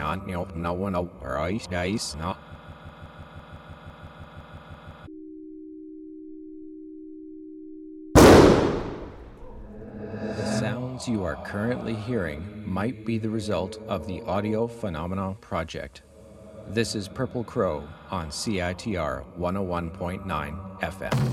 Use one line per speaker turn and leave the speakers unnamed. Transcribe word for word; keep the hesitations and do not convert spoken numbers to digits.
on no no one over ice guys no. The sounds you are currently hearing might be the result of the Audio Phenomena Project. This is Purple Crow on C I T R one oh one point nine F M.